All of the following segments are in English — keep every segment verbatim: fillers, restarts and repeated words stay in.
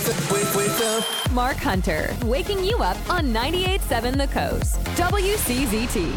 wake, wake up. Mark Hunter, waking you up on ninety-eight point seven The Coast. W C Z T.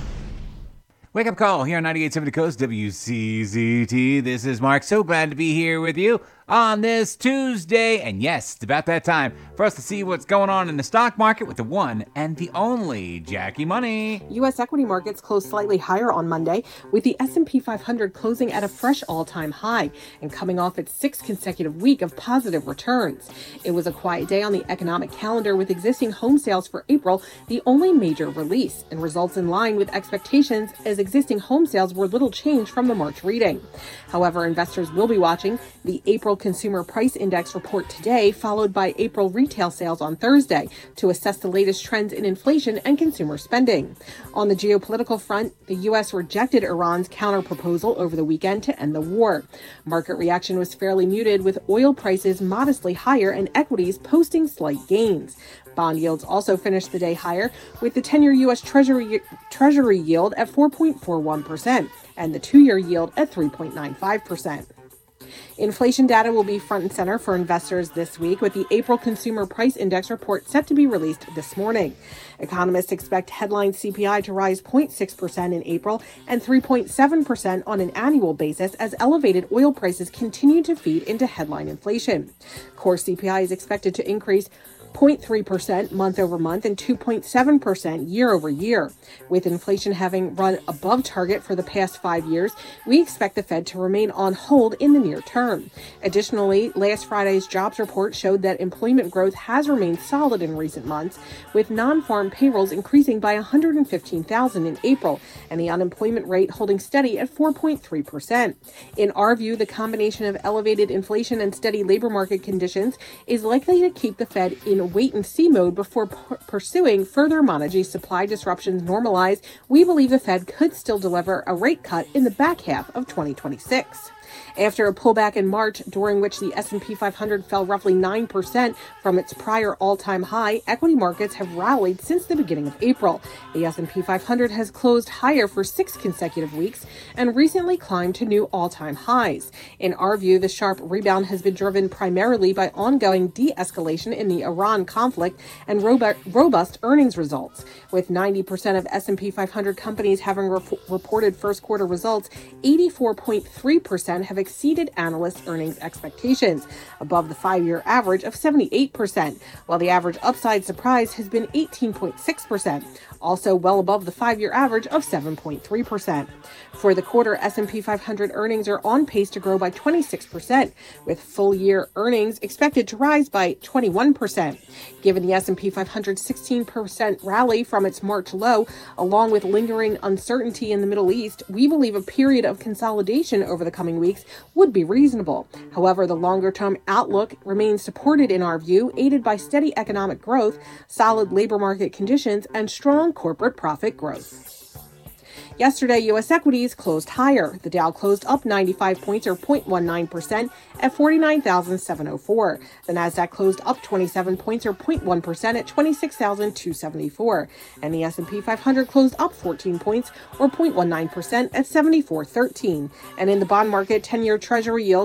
Wake up call here on ninety-eight point seven The Coast, W C Z T. This is Mark. So glad to be here with you on this Tuesday. And yes, it's about that time for us to see what's going on in the stock market with the one and the only Jackie Money. U S equity markets closed slightly higher on Monday, with the S and P five hundred closing at a fresh all-time high and coming off its sixth consecutive week of positive returns. It was a quiet day on the economic calendar, with existing home sales for April the only major release, and results in line with expectations as existing home sales were little changed from the March reading. However, investors will be watching the April Consumer Price Index report today, followed by April retail sales on Thursday, to assess the latest trends in inflation and consumer spending. On the geopolitical front, the U S rejected Iran's counterproposal over the weekend to end the war. Market reaction was fairly muted, with oil prices modestly higher and equities posting slight gains. Bond yields also finished the day higher, with the ten-year U S Treasury, Treasury yield at four point four one percent and the two-year yield at three point nine five percent. Inflation data will be front and center for investors this week, with the April Consumer Price Index report set to be released this morning. Economists expect headline C P I to rise zero point six percent in April and three point seven percent on an annual basis as elevated oil prices continue to feed into headline inflation. Core C P I is expected to increase zero point three percent month over month and two point seven percent year over year. With inflation having run above target for the past five years, we expect the Fed to remain on hold in the near term. Additionally, last Friday's jobs report showed that employment growth has remained solid in recent months, with non-farm payrolls increasing by one hundred fifteen thousand in April and the unemployment rate holding steady at four point three percent. In our view, the combination of elevated inflation and steady labor market conditions is likely to keep the Fed in wait-and-see mode before p- pursuing further monetary supply disruptions normalize. We believe the Fed could still deliver a rate cut in the back half of twenty twenty-six. After a pullback in March, during which the S and P five hundred fell roughly nine percent from its prior all-time high, equity markets have rallied since the beginning of April. The S and P five hundred has closed higher for six consecutive weeks and recently climbed to new all-time highs. In our view, the sharp rebound has been driven primarily by ongoing de-escalation in the Iran conflict and robu- robust earnings results. With ninety percent of S and P five hundred companies having re- reported first-quarter results, eighty-four point three percent have exceeded analysts' earnings expectations, above the five-year average of seventy-eight percent, while the average upside surprise has been eighteen point six percent, also well above the five-year average of seven point three percent. For the quarter, S and P five hundred earnings are on pace to grow by twenty-six percent, with full-year earnings expected to rise by twenty-one percent. Given the S and P five hundred's sixteen percent rally from its March low, along with lingering uncertainty in the Middle East, we believe a period of consolidation over the coming weeks would be reasonable. However, the longer-term outlook remains supported in our view, aided by steady economic growth, solid labor market conditions, and strong corporate profit growth. Yesterday, U S equities closed higher. The Dow closed up ninety-five points or zero point one nine percent at forty-nine thousand seven hundred four. The Nasdaq closed up twenty-seven points or zero point one percent at twenty-six thousand two hundred seventy-four. And the S and P five hundred closed up fourteen points or zero point one nine percent at seventy-four thirteen. And in the bond market, ten-year Treasury yield